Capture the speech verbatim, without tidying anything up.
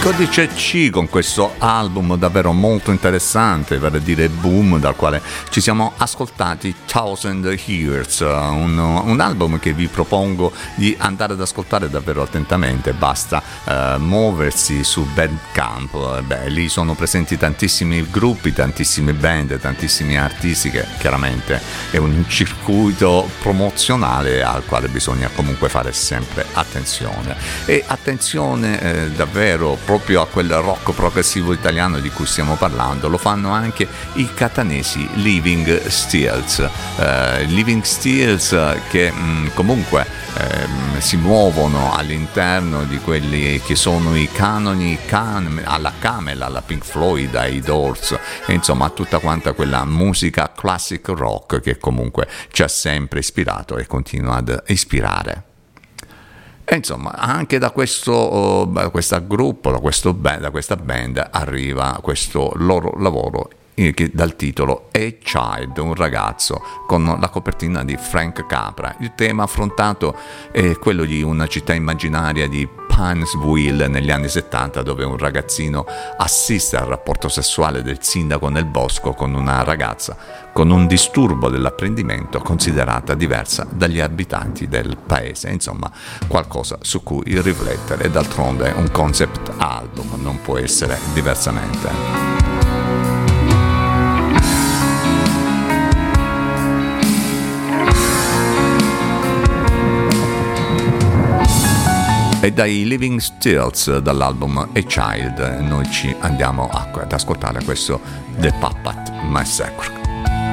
Codice C con questo album davvero molto interessante, vale a dire Boom, dal quale ci siamo ascoltati Thousand Years, un, un album che vi propongo di andare ad ascoltare davvero attentamente. Basta uh, muoversi su Bandcamp, beh, lì sono presenti tantissimi gruppi, tantissime band, tantissimi artisti, che chiaramente è un circuito promozionale al quale bisogna comunque fare sempre attenzione. E attenzione eh, davvero proprio a quel rock progressivo italiano di cui stiamo parlando. Lo fanno anche i catanesi Living Steels, eh, Living Steels che mh, comunque eh, si muovono all'interno di quelli che sono i canoni can- alla Camel, alla Pink Floyd, ai Doors, e insomma tutta quanta quella musica classic rock che comunque ci ha sempre ispirato e continua ad ispirare. E insomma, anche da questo, da questo gruppo, da, questo band, da questa band arriva questo loro lavoro che dal titolo A Child, un ragazzo, con la copertina di Frank Capra. Il tema affrontato è quello di una città immaginaria di Pansville negli anni settanta, dove un ragazzino assiste al rapporto sessuale del sindaco nel bosco con una ragazza con un disturbo dell'apprendimento considerata diversa dagli abitanti del paese. Insomma, qualcosa su cui riflettere, e d'altronde un concept album non può essere diversamente. E dai Living Steels, dall'album A Child, noi ci andiamo ad ascoltare questo The Puppet Massacre.